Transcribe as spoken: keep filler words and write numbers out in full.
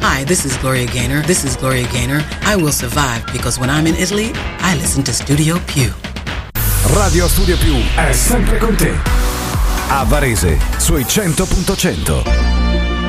Hi, this is Gloria Gaynor. This is Gloria Gaynor. I will survive because when I'm in Italy, I listen to Studio Più. Radio Studio Più è sempre con te. A Varese, sui cento punto cento.